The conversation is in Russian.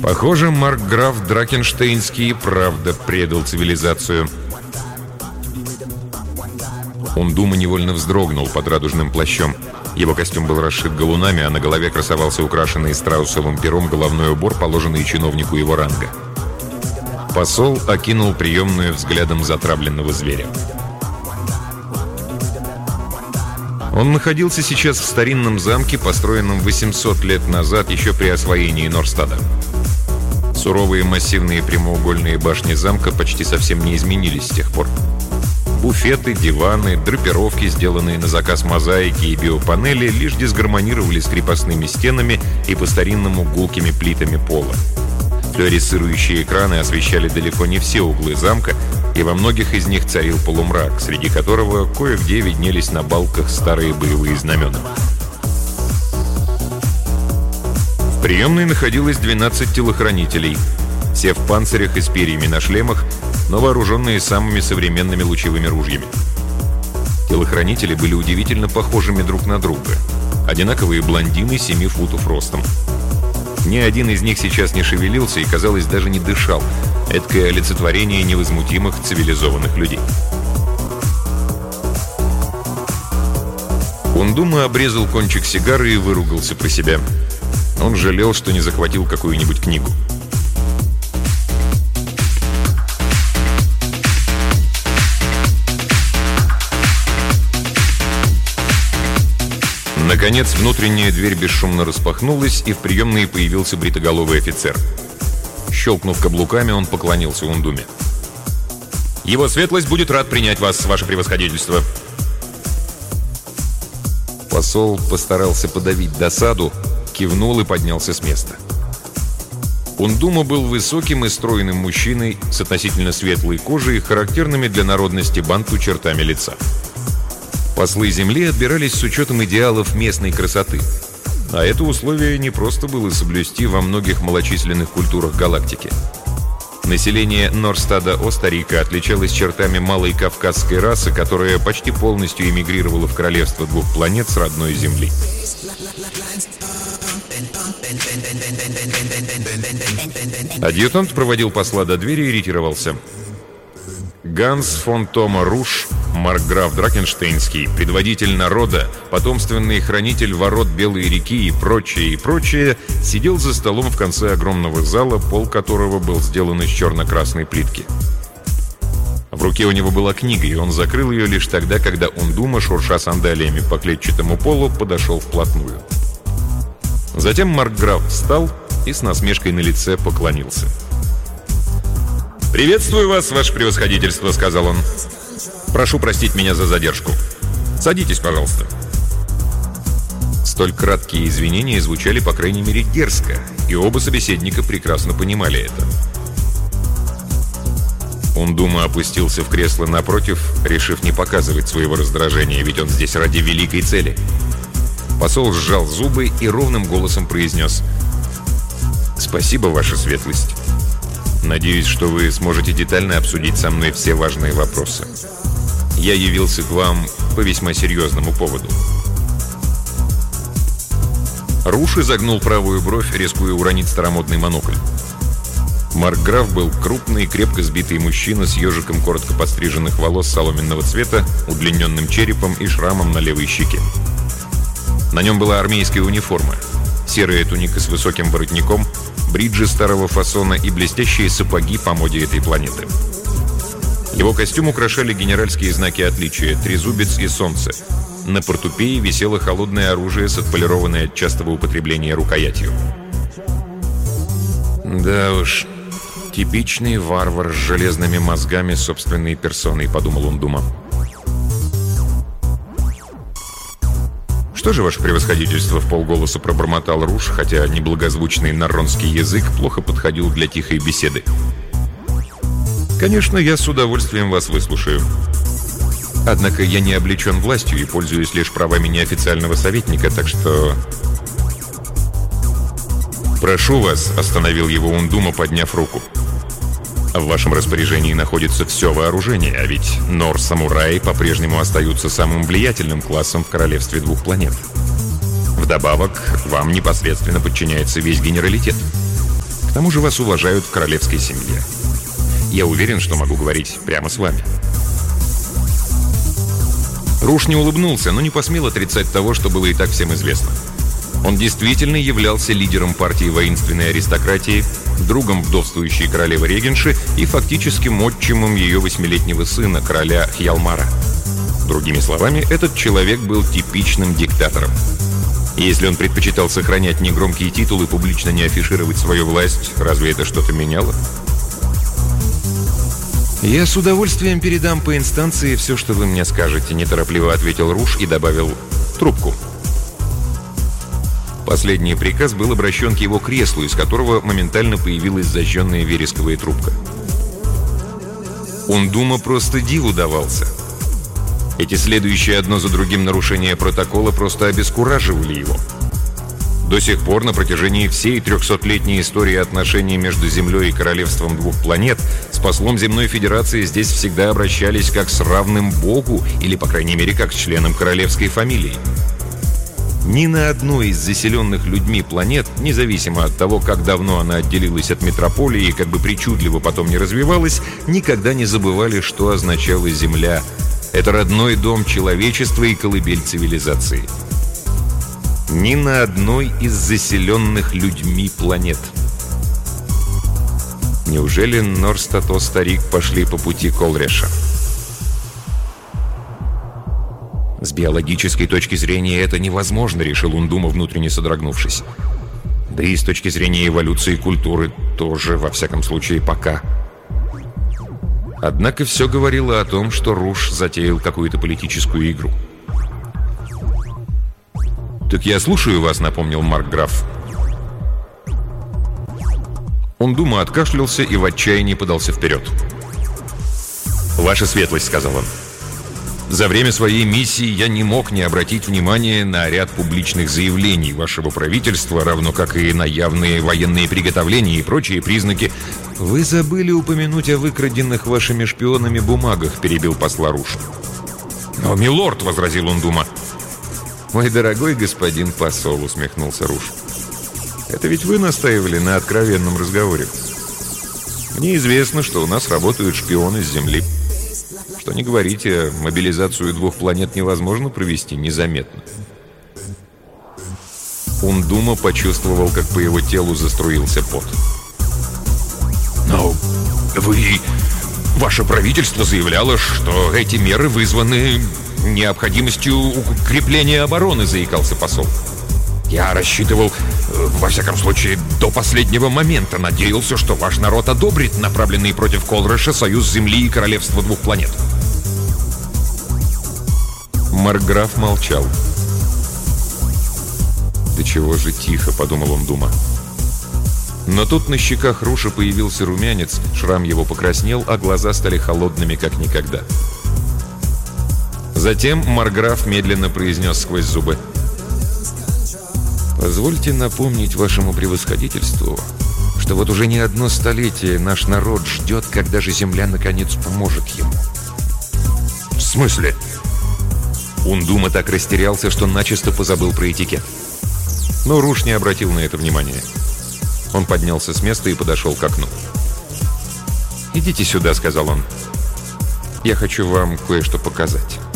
Похоже, маркграф Дракенштейнский и правда предал цивилизацию. Ундума невольно вздрогнул под радужным плащом. Его костюм был расшит галунами, а на голове красовался украшенный страусовым пером головной убор, положенный чиновнику его ранга. Посол окинул приемную взглядом затравленного зверя. Он находился сейчас в старинном замке, построенном 800 лет назад, еще при освоении Норстада. Суровые массивные прямоугольные башни замка почти совсем не изменились с тех пор. Буфеты, диваны, драпировки, сделанные на заказ мозаики и биопанели, лишь дисгармонировали с крепостными стенами и по-старинному гулкими плитами пола. Флуоресцирующие экраны освещали далеко не все углы замка, и во многих из них царил полумрак, среди которого кое-где виднелись на балках старые боевые знамена. В приемной находилось 12 телохранителей, все в панцирях и с перьями на шлемах, но вооруженные самыми современными лучевыми ружьями. Телохранители были удивительно похожими друг на друга. Одинаковые блондины 7 футов ростом. Ни один из них сейчас не шевелился и, казалось, даже не дышал. Эдакое олицетворение невозмутимых цивилизованных людей. Ундума обрезал кончик сигары и выругался про себя. Он жалел, что не захватил какую-нибудь книгу. Наконец, внутренняя дверь бесшумно распахнулась, и в приемной появился бритоголовый офицер. Щелкнув каблуками, он поклонился Ундуме. «Его светлость будет рад принять вас, ваше превосходительство». Посол постарался подавить досаду, кивнул и поднялся с места. Ундума был высоким и стройным мужчиной с относительно светлой кожей и характерными для народности банту чертами лица. Послы Земли отбирались с учетом идеалов местной красоты. А это условие не просто было соблюсти во многих малочисленных культурах галактики. Население Норстада Остарика отличалось чертами малой кавказской расы, которая почти полностью эмигрировала в королевство двух планет с родной Земли. Адъютант проводил посла до двери и ретировался. Ганс фон Тома Руш, маркграф Дракенштейнский, предводитель народа, потомственный хранитель ворот Белой реки и прочее, сидел за столом в конце огромного зала, пол которого был сделан из черно-красной плитки. В руке у него была книга, и он закрыл ее лишь тогда, когда Ундума, шурша сандалиями по клетчатому полу, подошел вплотную. Затем маркграф встал и с насмешкой на лице поклонился. «Приветствую вас, ваше превосходительство», — сказал он. «Прошу простить меня за задержку. Садитесь, пожалуйста». Столь краткие извинения звучали, по крайней мере, дерзко, и оба собеседника прекрасно понимали это. Ундума опустился в кресло напротив, решив не показывать своего раздражения, ведь он здесь ради великой цели. Посол сжал зубы и ровным голосом произнес: «Спасибо, ваша светлость. Надеюсь, что вы сможете детально обсудить со мной все важные вопросы. Я явился к вам по весьма серьезному поводу». Руш изогнул правую бровь, рискуя уронить старомодный монокль. Маркграф был крупный, крепко сбитый мужчина с ежиком коротко подстриженных волос соломенного цвета, удлиненным черепом и шрамом на левой щеке. На нем была армейская униформа, серая туника с высоким воротником, бриджи старого фасона и блестящие сапоги по моде этой планеты. Его костюм украшали генеральские знаки отличия — трезубец и солнце. На портупее висело холодное оружие с отполированной от частого употребления рукоятью. «Да уж, типичный варвар с железными мозгами собственной персоной», — подумал Ундума. «Что же, ваше превосходительство?» — вполголоса пробормотал Руш, хотя неблагозвучный нарронский язык плохо подходил для тихой беседы. «Конечно, я с удовольствием вас выслушаю. Однако я не облечен властью и пользуюсь лишь правами неофициального советника, так что...» «Прошу вас», — остановил его Ундума, подняв руку. «В вашем распоряжении находится все вооружение, а ведь Нор-самураи по-прежнему остаются самым влиятельным классом в королевстве двух планет. Вдобавок, вам непосредственно подчиняется весь генералитет. К К тому же вас уважают в королевской семье. Я уверен, что могу говорить прямо с вами». Руш не улыбнулся, но не посмел отрицать того, что было и так всем известно. Он действительно являлся лидером партии воинственной аристократии, другом вдовствующей королевы-регенши и фактически отчимом ее 8-летнего сына, короля Хьялмара. Другими словами, этот человек был типичным диктатором. И если он предпочитал сохранять негромкие титулы и публично не афишировать свою власть, разве это что-то меняло? «Я с удовольствием передам по инстанции все, что вы мне скажете», — неторопливо ответил Руш и добавил: «трубку». Последний приказ был обращен к его креслу, из которого моментально появилась зажженная вересковая трубка. Ундума просто диву давался. Эти следующие одно за другим нарушения протокола просто обескураживали его. До сих пор на протяжении всей 300-летней истории отношений между Землей и Королевством двух планет с послом Земной Федерации здесь всегда обращались как с равным Богу, или, по крайней мере, как с членом королевской фамилии. Ни на одной из заселенных людьми планет, независимо от того, как давно она отделилась от метрополии и как бы причудливо потом не развивалась, никогда не забывали, что означала Земля. Это родной дом человечества и колыбель цивилизации. Ни на одной из заселенных людьми планет. Неужели Норстато старик пошли по пути Колреша? С биологической точки зрения это невозможно, решил Ундума, внутренне содрогнувшись. Да и с точки зрения эволюции культуры тоже, во всяком случае, пока. Однако все говорило о том, что Руш затеял какую-то политическую игру. «Так я слушаю вас», — напомнил Маркграф. Ундума откашлялся и в отчаянии подался вперед. «Ваша светлость», — сказал он, — «за время своей миссии я не мог не обратить внимания на ряд публичных заявлений вашего правительства, равно как и на явные военные приготовления и прочие признаки». «Вы забыли упомянуть о выкраденных вашими шпионами бумагах», — перебил посла Руш. «Но, милорд», — возразил Ундума. «Мой дорогой господин посол», — усмехнулся Руш, — «это ведь вы настаивали на откровенном разговоре. Мне известно, что у нас работают шпионы с Земли. Что не говорите, мобилизацию двух планет невозможно провести незаметно». Ундума почувствовал, как по его телу заструился пот. «Но ваше правительство заявляло, что эти меры вызваны необходимостью укрепления обороны», — заикался посол. «Я рассчитывал, во всяком случае, до последнего момента надеялся, что ваш народ одобрит направленный против Колреша союз Земли и Королевства двух планет». Маркграф молчал. «Да чего же тихо», — подумал Ундума. Но тут на щеках Руша появился румянец, шрам его покраснел, а глаза стали холодными, как никогда. Затем Маркграф медленно произнес сквозь зубы: «Позвольте напомнить вашему превосходительству, что вот уже не одно столетие наш народ ждет, когда же Земля наконец поможет ему». «В смысле?» Ундума так растерялся, что начисто позабыл про этикет. Но Руш не обратил на это внимания. Он поднялся с места и подошел к окну. «Идите сюда», — сказал он. «Я хочу вам кое-что показать».